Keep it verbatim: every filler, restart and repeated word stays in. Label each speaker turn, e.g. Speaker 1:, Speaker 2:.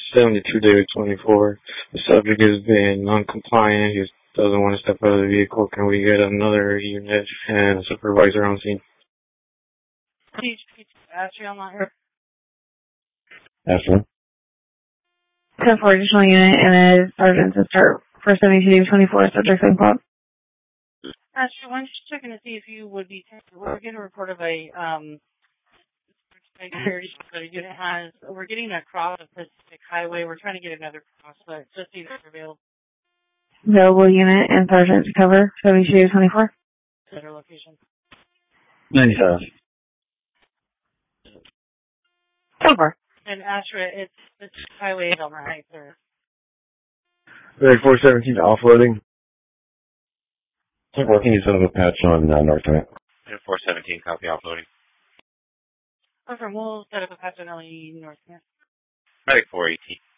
Speaker 1: seventy-two David twenty-four. The subject has been non-compliant. He doesn't want to step out of the vehicle. Can we get another unit and a supervisor on scene?
Speaker 2: Please, Astrid on here.
Speaker 3: Astrid?
Speaker 4: ten four additional unit and a sergeant to start for seventy-two David twenty-four, subject same call.
Speaker 2: Astrid, why don't you check in to see if you would be, we're getting a report of a, um, security that a unit has, we're getting a cross of Pacific Highway. We're trying to get another cross, but just see if it's available.
Speaker 4: Available unit and sergeant to cover seventy-two David twenty-four.
Speaker 2: Better location.
Speaker 3: ninety-five.
Speaker 4: Over.
Speaker 2: And Ashra, it's the highway at Elmer Heights, or
Speaker 1: Very four seventeen offloading.
Speaker 3: Working, you set up a patch on uh, North Trent.
Speaker 5: And four seventeen, copy offloading.
Speaker 2: from we'll set up a patch on L E North.
Speaker 5: Medic four eighteen.